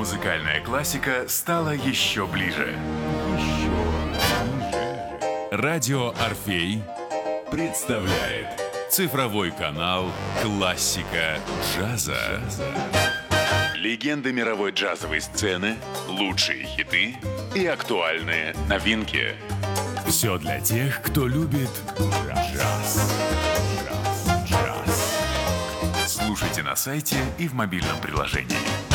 музыкальная классика стала еще ближе. Радио «Орфей» представляет цифровой канал «Классика джаза». Легенды мировой джазовой сцены, лучшие хиты и актуальные новинки. Все для тех, кто любит джаз. Слушайте на сайте и в мобильном приложении.